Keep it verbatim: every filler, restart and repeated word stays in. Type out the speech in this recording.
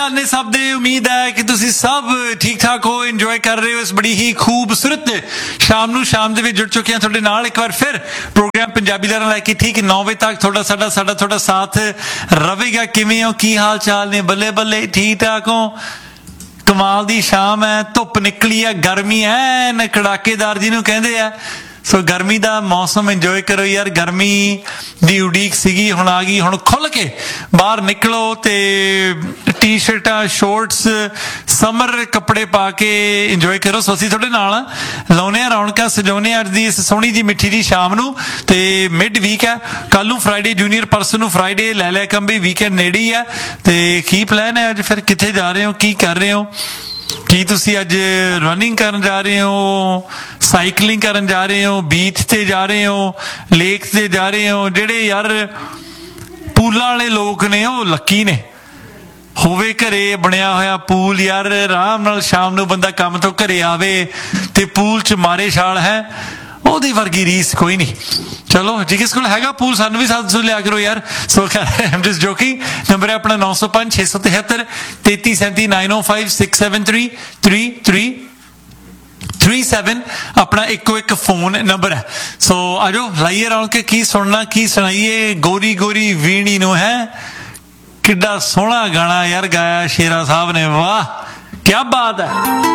ने सब दे उम्मीद है कि तुसी सब ठीक ठाक हो, इंजॉय कर रहे हो इस बड़ी ही खूबसूरत शाम नू शाम दे विच जुड़ चुके हैं तुहाडे नाल एक बार फिर प्रोग्राम पंजाबी लहरां लैके ठीक नौ बजे तक थोड़ा साडा साडा थोड़ा साथ रहेगा। किवें हो, की हाल चाल ने? बल्ले बल्ले ठीक ठाक हो? कमाल दी शाम है, धुप निकली है, गर्मी है कड़ाकेदार जिन्हों कहते हैं। सो गर्मी का मौसम इंजॉय करो यार। गर्मी की उड़ीक सीगी, हुण आ गई। हुण खुल के बाहर निकलो ते टी शर्टा शॉर्ट्स समर कपड़े पा के इंजॉय करो। सो असीं तुहाडे नाल लाउने रौनकां सजाउने अज दी इस सोहणी जी मिठी जी शाम नूं ते मिड वीक है। कल नूं फ्राइडे जूनीयर परसों नूं फ्राइडे लै लिया कम भी वीकेंड नेड़े ही है। ते की प्लान है अज? फिर कित्थे जा रहे हो, की कर रहे हो? की तुसी अज रनिंग करन जा रहे हो, साइकलिंग करन जा रहे हो, बीच ते जा रहे हो, लेक ते जा रहे हो? जेड़े यार पूलां वाले लोग ने वो लक्की ने। होवे घरे बनया होया पूल यार, आराम नाल शाम नूं बंदा काम तो घरे आवे ते पूल च मारे छाल है, ओहदी वर्गी रीस कोई नहीं। चलो जी, किस कोल हैगा पूल सानू भी साथ लिया करो यार। सो I am just joking. Number है अपना नौ सौ पांच छे सौ तिहत्तर तेती सैंती नाइन ओ five six seven three three three three seven अपना इको एक फोन नंबर है। सो आजो लाइए रौनक के, की सुनना की सुनाइए। गोरी गोरी वीणी नू है, किड्डा सोहना गाना यार गाया शेरा साहब ने, वाह क्या बात है।